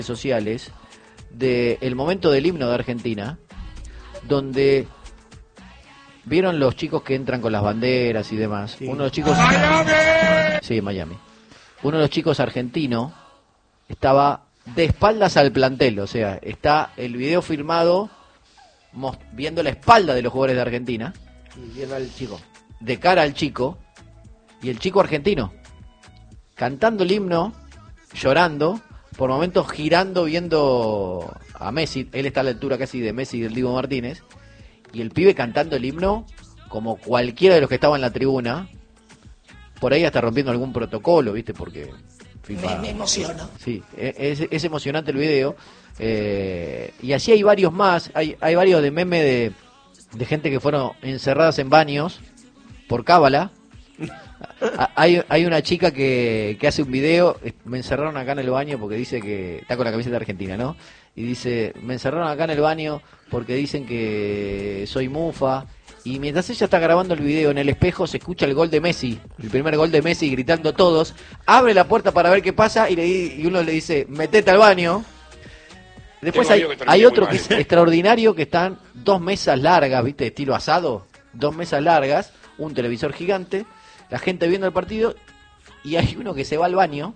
sociales del momento del himno de Argentina, donde vieron los chicos que entran con las banderas y demás. Sí. Uno de los chicos... ¡Miami! Sí, Miami. Uno de los chicos argentino estaba de espaldas al plantel, o sea, está el video filmado viendo la espalda de los jugadores de Argentina. Y viendo al chico. De cara al chico, y el chico argentino, cantando el himno, llorando, por momentos girando, viendo a Messi. Él está a la altura casi de Messi y del Diego Martínez, y el pibe cantando el himno como cualquiera de los que estaban en la tribuna, por ahí hasta rompiendo algún protocolo, ¿viste? Porque me emociono. Sí, es emocionante el video. Y así hay varios más, hay varios de meme de gente que fueron encerradas en baños por cábala. Hay una chica que hace un video, me encerraron acá en el baño porque dice que está con la camiseta de Argentina, ¿no? Y dice, me encerraron acá en el baño porque dicen que soy mufa. Y mientras ella está grabando el video, en el espejo se escucha el gol de Messi, el primer gol de Messi, gritando todos. Abre la puerta para ver qué pasa y uno le dice, metete al baño. Después hay otro que es extraordinario, que están 2 mesas largas, ¿viste? Estilo asado, 2 mesas largas, un televisor gigante, la gente viendo el partido, y hay uno que se va al baño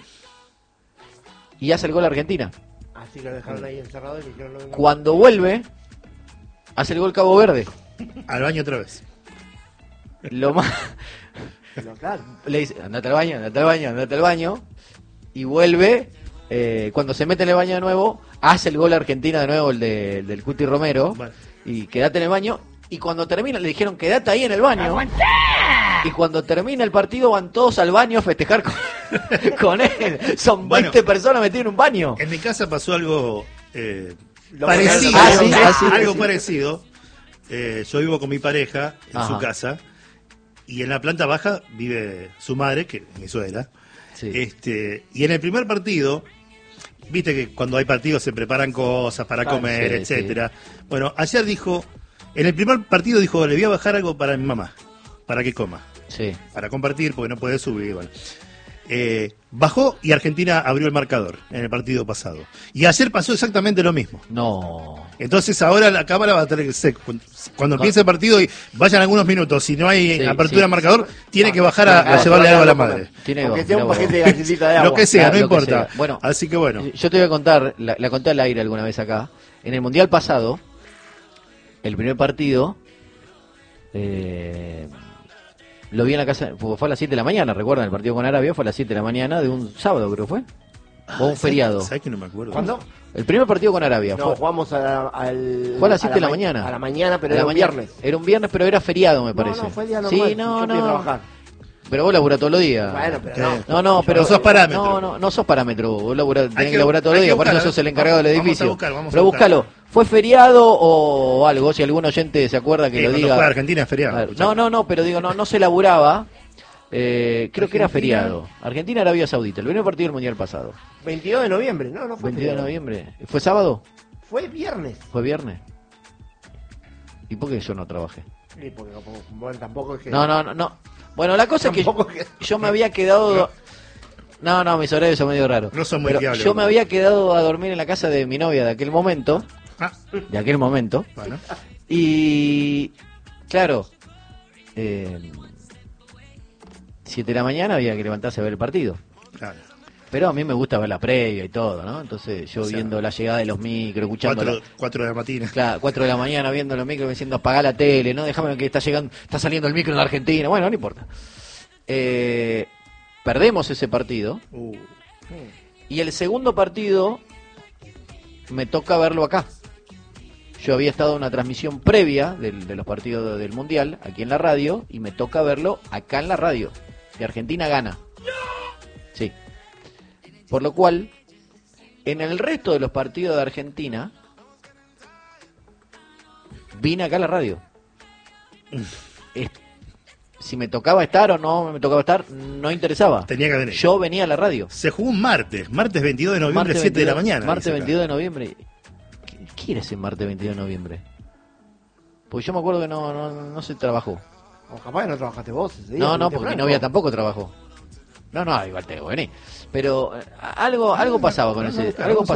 y hace el gol a Argentina. Así que lo dejaron ahí encerrado y le dijeron lo mismo. Cuando vuelve, hace el gol Cabo Verde. Al baño otra vez. Lo más... Le dice, andate al baño, y vuelve, cuando se mete en el baño de nuevo, hace el gol a Argentina de nuevo, el del Cuti Romero, bueno. Y quedate en el baño, y cuando termina le dijeron, quedate ahí en el baño. ¡Aguantá! Y cuando termina el partido van todos al baño a festejar con él. Son 20 personas metidas en un baño. En mi casa pasó algo parecido. Algo parecido. Yo vivo con mi pareja en su casa, y en la planta baja vive su madre, que es mi suegra. Sí. Y en el primer partido, viste que cuando hay partidos se preparan cosas para comer, etcétera. Sí. Bueno, ayer dijo, en el primer partido dijo, le voy a bajar algo para mi mamá, para que coma. Sí. Para compartir, porque no puede subir, bueno. Bajó y Argentina abrió el marcador en el partido pasado. Y ayer pasó exactamente lo mismo. No. Entonces ahora la cámara va a tener que cuando empiece el partido y vayan algunos minutos, si no hay apertura de marcador, tiene que bajar a llevarle algo a la madre. Aunque sea un paquete de galletita de agua. Lo que sea, no importa. Bueno, así que bueno. Yo te voy a contar, la conté al aire alguna vez acá. En el Mundial pasado, el primer partido, lo vi en la casa, fue a las 7 de la mañana, recuerdan, el partido con Arabia fue a las 7 de la mañana de un sábado, creo que fue. O un feriado. ¿Sabes que no me acuerdo? ¿Cuándo? El primer partido con Arabia. No, jugamos fue a las 7 de la mañana. A la mañana, pero era un viernes. Era un viernes, pero era feriado, me parece. No, fue día normal. Sí, no. Pero vos laburás todos los días. Bueno, pero no, pero no sos parámetro. No sos parámetro. Vos tenés que laburar todos los días, por eso sos el encargado del edificio. Vamos pero búscalo. ¿Fue feriado o algo? Si algún oyente se acuerda que lo diga. Cuando fue a Argentina es feriado. No, pero digo, no se laburaba. Creo que era feriado. Argentina, Arabia Saudita, el primer partido del Mundial pasado. 22 de noviembre, no fue 22 feriado. de noviembre. ¿Fue sábado? Fue viernes. ¿Fue viernes? ¿Y por qué yo no trabajé? Sí, porque bueno, tampoco es que... No. Bueno, la cosa es que yo me había quedado... No, mis horarios son medio raros. No son muy fiables. Yo me había quedado a dormir en la casa de mi novia de aquel momento. Bueno. Y... Claro... 7 de la mañana había que levantarse a ver el partido. Claro. Pero a mí me gusta ver la previa y todo, ¿no? Entonces yo viendo la llegada de los micros, escuchando... 4 de la mañana. Claro, 4 de la mañana viendo los micros, diciendo apagá la tele, ¿no? Déjame que está saliendo el micro en la Argentina. Bueno, no importa. Perdemos ese partido. Y el segundo partido me toca verlo acá. Yo había estado en una transmisión previa de los partidos del Mundial, aquí en la radio, y me toca verlo acá en la radio. Y Argentina gana. Sí. Por lo cual, en el resto de los partidos de Argentina, vine acá a la radio. Si me tocaba estar o no me tocaba estar, no interesaba. Tenía que venir. Yo venía a la radio. Se jugó un martes 22 de noviembre, 7 de la mañana. Martes 22 de noviembre. ¿Qué era ese martes 22 de noviembre? Porque yo me acuerdo que no se trabajó. O capaz que no trabajaste vos ese día. No, porque mi novia tampoco trabajó. No, igual tengo que venir. Pero algo pasaba con ese, algo